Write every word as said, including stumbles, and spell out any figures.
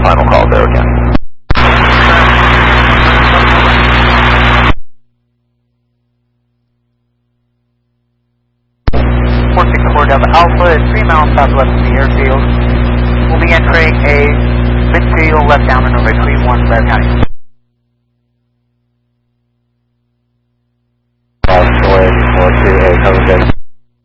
Final call, Vero County. four six four Delta Alpha is three miles southwest of the airfield. We'll be entering a midfield left down in runway three one, Vero County. Uh, four two eight, coming in.